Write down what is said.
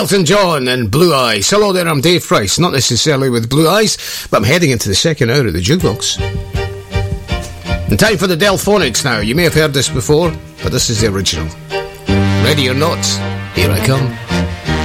Elton John and Blue Eyes. Hello there, I'm Dave Price. Not necessarily with blue eyes, but I'm heading into the second hour of the Jukebox. And time for the Delphonics now. You may have heard this before, but this is the original. Ready or not, here I come.